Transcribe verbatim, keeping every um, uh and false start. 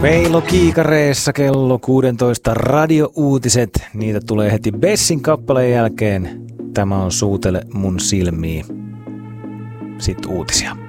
Meillä on kiikareissa kello kuusitoista radiouutiset. Niitä tulee heti Bessin kappaleen jälkeen. Tämä on Suutele mun silmiin. Sitten uutisia.